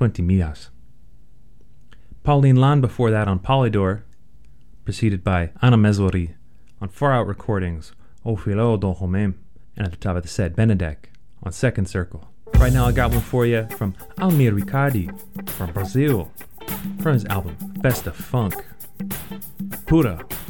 20 Millas. Pauline Lan before that on Polydor, preceded by Anna Mezzori on Far Out Recordings, O Filho do Romem, and at the top of the set, Benedek on Second Circle. Right now I got one for you from Almir Ricardi from Brazil, from his album Best of Funk, Pura.